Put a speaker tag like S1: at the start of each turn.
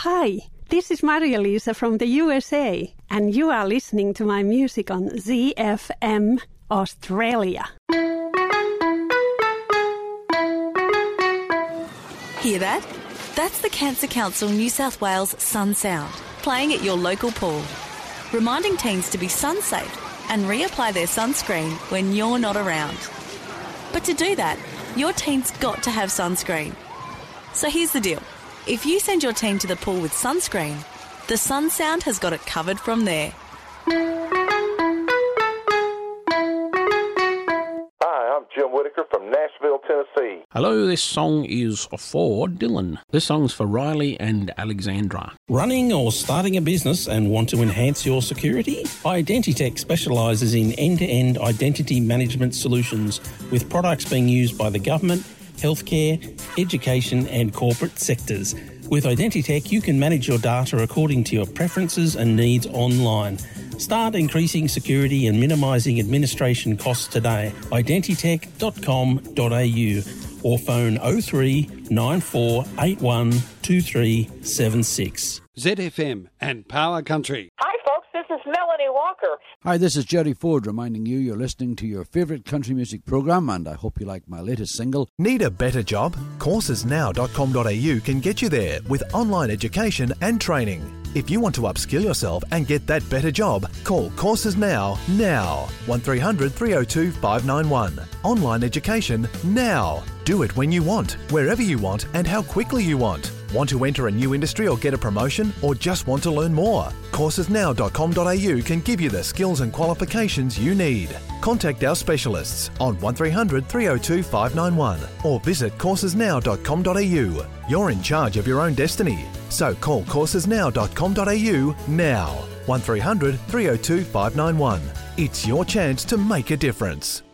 S1: Hi, this is Maria-Lisa from the USA, and you are listening to my music on ZFM Australia.
S2: Hear that? That's the Cancer Council New South Wales Sun Sound, playing at your local pool, reminding teens to be sun safe and reapply their sunscreen when you're not around. But to do that, your teen's got to have sunscreen. So here's the deal. If you send your teen to the pool with sunscreen, the Sun Sound has got it covered from there.
S3: Hi, I'm Jim Whitaker from Nashville, Tennessee.
S4: Hello, this song is for Dylan. This song's for Riley and Alexandra.
S5: Running or starting a business and want to enhance your security? Identitech specialises in end-to-end identity management solutions with products being used by the government, healthcare, education and corporate sectors. With Identitech, you can manage your data according to your preferences and needs online. Start increasing security and minimising administration costs today. Identitech.com.au or phone 03 9481 2376.
S6: ZFM and Power Country.
S7: Hi folks, this is Melanie Walker.
S8: Hi, this is Jerry Ford reminding you you're listening to your favourite country music programme, and I hope you like my latest single.
S9: Need a better job? Coursesnow.com.au can get you there with online education and training. If you want to upskill yourself and get that better job, call Courses Now. 1300 302 591. Online education now. Do it when you want, wherever you want and how quickly you want. Want to enter a new industry or get a promotion, or just want to learn more? Coursesnow.com.au can give you the skills and qualifications you need. Contact our specialists on 1300 302 591 or visit coursesnow.com.au. You're in charge of your own destiny, so call coursesnow.com.au now. 1300 302 591. It's your chance to make a difference.